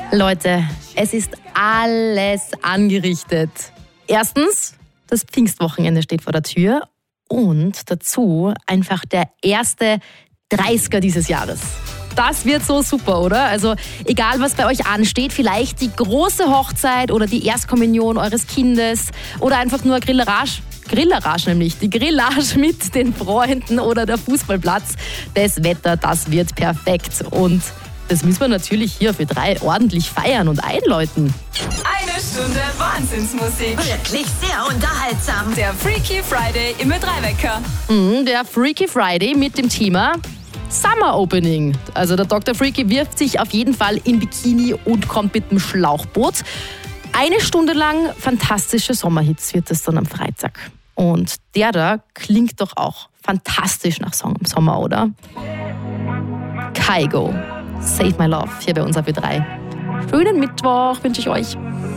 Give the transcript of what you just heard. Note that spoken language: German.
Leute, es ist alles angerichtet. Erstens, das Pfingstwochenende steht vor der Tür und dazu einfach der erste 30er dieses Jahres. Das wird so super, oder? Also egal, was bei euch ansteht, vielleicht die große Hochzeit oder die Erstkommunion eures Kindes oder einfach nur Grillerage nämlich, die Grillage mit den Freunden oder der Fußballplatz. Das Wetter, das wird perfekt und das müssen wir natürlich hier für 3 ordentlich feiern und einläuten. Eine Stunde Wahnsinnsmusik. Wirklich sehr unterhaltsam. Der Freaky Friday im Ö3-Wecker. Der Freaky Friday mit dem Thema Summer Opening. Also der Dr. Freaky wirft sich auf jeden Fall in Bikini und kommt mit dem Schlauchboot. 1 Stunde lang fantastische Sommerhits wird es dann am Freitag. Und der da klingt doch auch fantastisch nach Song im Sommer, oder? Kygo, Save My Love, hier bei uns auf Ö3. Schönen Mittwoch wünsche ich euch.